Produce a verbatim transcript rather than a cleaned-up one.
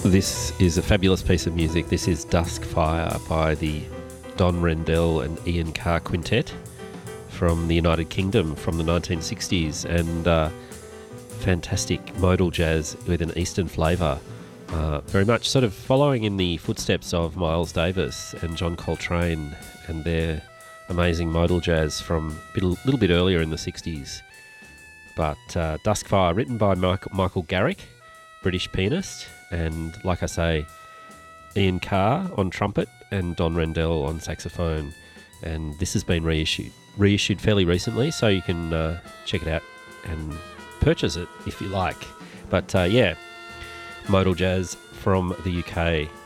This is a fabulous piece of music. This is Dusk Fire by the Don Rendell and Ian Carr Quintet from the United Kingdom from the nineteen sixties, and uh, fantastic modal jazz with an Eastern flavour. Uh, very much sort of following in the footsteps of Miles Davis and John Coltrane and their amazing modal jazz from a little bit earlier in the sixties. But uh, Dusk Fire, written by Michael, Michael Garrick, British pianist, and like I say, Ian Carr on trumpet and Don Rendell on saxophone. And this has been reissued reissued fairly recently, so you can uh, check it out and purchase it if you like. But uh, yeah, modal jazz from the U K.